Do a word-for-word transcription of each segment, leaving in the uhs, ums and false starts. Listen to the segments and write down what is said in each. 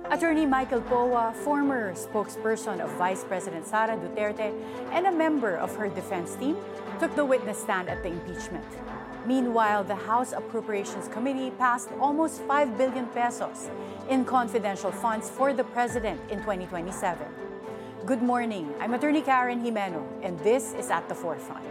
Attorney Michael Poa, former spokesperson of Vice President Sara Duterte and a member of her defense team, took the witness stand at the impeachment. Meanwhile, the House Appropriations Committee passed almost five billion pesos in confidential funds for the president in twenty twenty-seven. Good morning. I'm Attorney Karen Jimeno, and this is At the Forefront.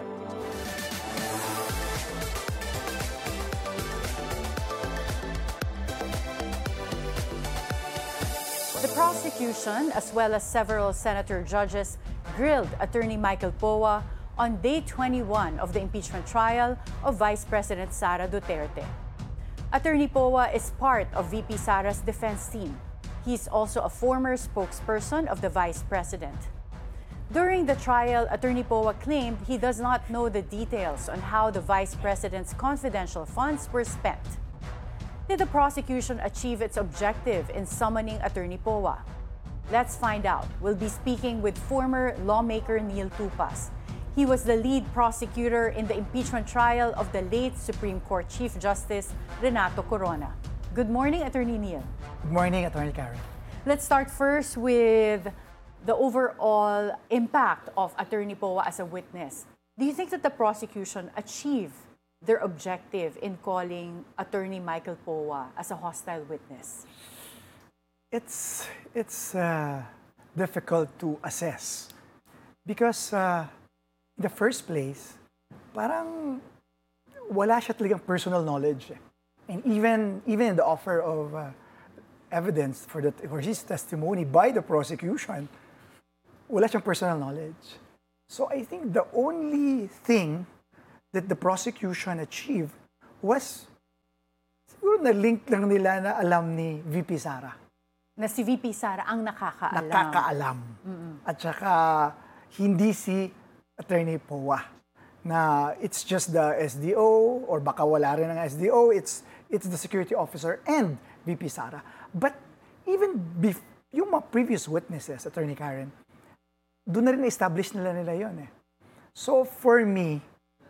The prosecution, as well as several senator judges, grilled Attorney Michael Poa on day twenty-one of the impeachment trial of Vice President Sara Duterte. Attorney Poa is part of V P Sara's defense team. He's also a former spokesperson of the Vice President. During the trial, Attorney Poa claimed he does not know the details on how the Vice President's confidential funds were spent. Did the prosecution achieve its objective in summoning Attorney Poa? Let's find out. We'll be speaking with former lawmaker Neil Tupas. He was the lead prosecutor in the impeachment trial of the late Supreme Court Chief Justice Renato Corona. Good morning, Attorney Neil. Good morning, Attorney Karen. Let's start first with the overall impact of Attorney Poa as a witness. Do you think that the prosecution achieved their objective in calling Attorney Michael Poa as a hostile witness? It's, it's uh, difficult to assess because uh, in the first place, parang wala siya talagang personal knowledge. And even, even in the offer of uh, evidence for, the, for his testimony by the prosecution, wala siyang personal knowledge. So I think the only thing that the prosecution achieved was siguro na-link lang nila na alam ni V P Sara. Na si V P Sara ang nakakaalam. Nakakaalam. Mm-hmm. At saka hindi si Attorney Poa na it's just the S D O or baka wala rin ang S D O, it's, it's the security officer and V P Sara. But even bef- yung mga previous witnesses, Attorney Karen, doon na rin na-establish nila nila yun eh. So for me,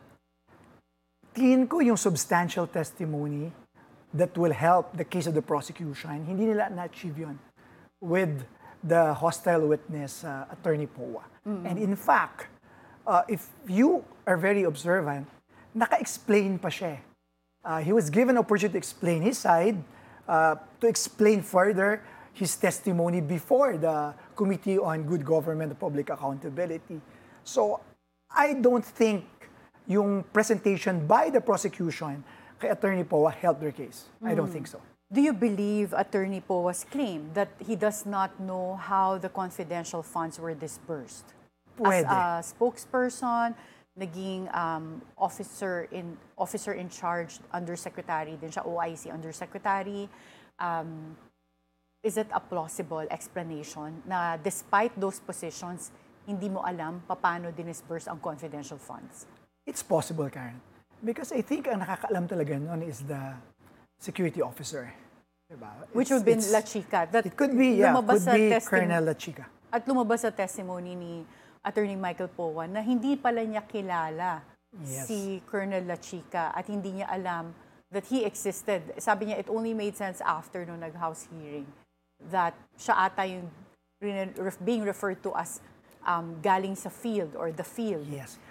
tingin ko yung substantial testimony that will help the case of the prosecution, hindi nila na-achieve yun with the hostile witness, uh, Attorney Poa. Mm-hmm. And in fact, uh, if you are very observant, naka-explain pa siya. Uh, he was given an opportunity to explain his side, uh, to explain further his testimony before the Committee on Good Government and Public Accountability. So, I don't think yung presentation by the prosecution kay Attorney Poa helped their case. Mm. I don't think so. Do you believe Attorney Poa's claim that he does not know how the confidential funds were disbursed? Pwede. As a spokesperson, naging um, officer in officer in charge, undersecretary din siya, O I C undersecretary. Um, is it a plausible explanation na despite those positions, hindi mo alam paano dinisburse ang confidential funds? It's possible, Karen. Because I think ang nakakaalam talaga nun is the security officer. Diba? Which would be La Chica. That it could be, yeah, could be testim- Colonel La Chica. At lumabas sa testimony ni Attorney Michael Poa na hindi pala niya kilala yes. si Colonel La Chica at hindi niya alam that he existed. Sabi niya, it only made sense after no nag-house hearing that siya ata yung being referred to as um, galing sa field or the field. Yes.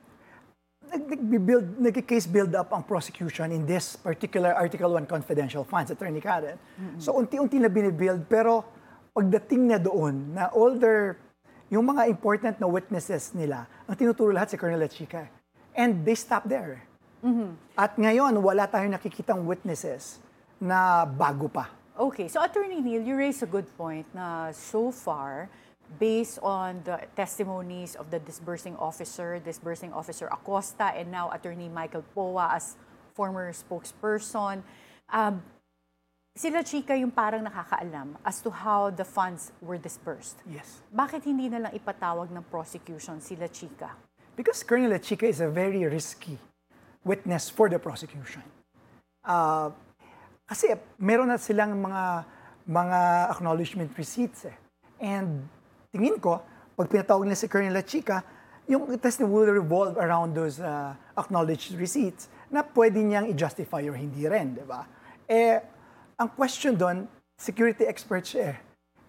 Nag-build, nag-case build up ang prosecution in this particular Article one confidential funds, Attorney Karen. Mm-hmm. So, unti-unti na binibuild, pero pagdating na doon, na all their, yung mga important na witnesses nila, ang tinuturo lahat si Colonel La Chica. And they stop there. Mm-hmm. At ngayon, wala tayong nakikitang witnesses na bago pa. Okay, so Attorney Neil, you raise a good point na so far, based on the testimonies of the disbursing officer, disbursing officer Acosta, and now Attorney Michael Poa as former spokesperson, um, sila Chica yung parang nakakaalam as to how the funds were disbursed. Yes. Bakit hindi na lang ipatawag ng prosecution sila Chica? Because Colonel Chica is a very risky witness for the prosecution. Uh, kasi meron na silang mga mga acknowledgement receipts eh. And tingin ko, pag pinatawag nila si Colonel Chica, yung testimony will revolve around those uh, acknowledged receipts na pwede niyang i-justify or hindi rin, di ba? Eh, ang question doon, security expert siya eh.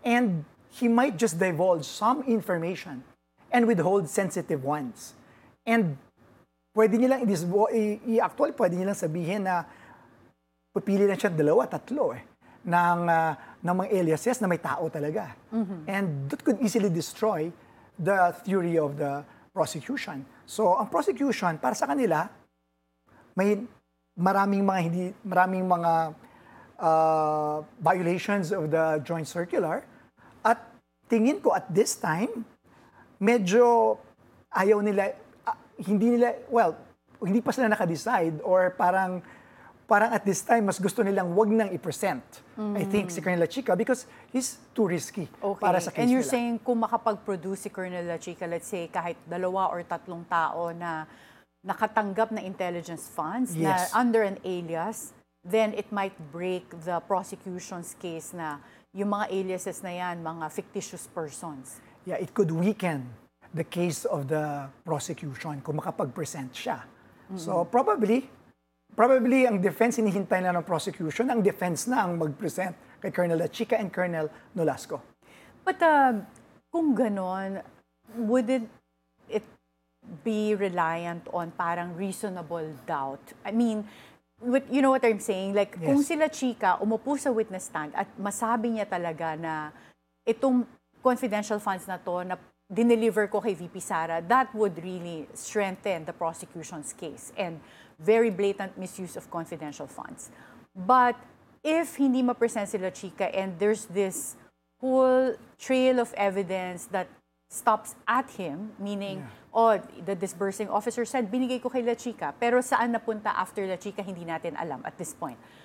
And he might just divulge some information and withhold sensitive ones. And pwede nilang i-actual, pwede nilang sabihin na pipili lang siya dalawa, tatlo eh, ng, uh, ng mga aliases na may tao talaga. Mm-hmm. And that could easily destroy the theory of the prosecution. So, ang prosecution, para sa kanila, may maraming mga hindi, maraming mga uh, violations of the joint circular. At tingin ko at this time, medyo ayaw nila, uh, hindi nila, well, hindi pa sila naka-decide or parang parang at this time, mas gusto nilang wag nang i-present, mm. I think, si Colonel Lachica because he's too risky okay. para sa case And you're nila. saying kung makapag-produce si Colonel Lachica, let's say kahit dalawa or tatlong tao na nakatanggap na intelligence funds yes. na under an alias, then it might break the prosecution's case na yung mga aliases na yan, mga fictitious persons. Yeah, it could weaken the case of the prosecution kung makapag-present siya. Mm-hmm. So probably, Probably, ang defense, hinihintay na ng prosecution, ang defense na ang mag-present kay Colonel Lachica and Colonel Nolasco. But uh, kung ganon, would it, it be reliant on parang reasonable doubt? I mean, what, you know what I'm saying? Like, yes. kung si Lachica umupo sa witness stand at masabi niya talaga na itong confidential funds na to na dineliver ko kay V P Sara, that would really strengthen the prosecution's case and very blatant misuse of confidential funds. But if hindi ma-present si Lachica and there's this whole trail of evidence that stops at him, meaning, yeah. oh, the disbursing officer said, binigay ko kay Lachica, pero saan napunta after Lachica, hindi natin alam at this point.